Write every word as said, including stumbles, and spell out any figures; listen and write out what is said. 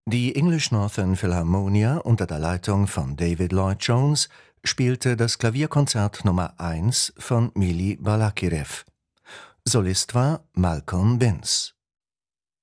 Die English Northern Philharmonia unter der Leitung von David Lloyd Jones spielte das Klavierkonzert Nummer eins von Mili Balakirev. Solist war Malcolm Binns.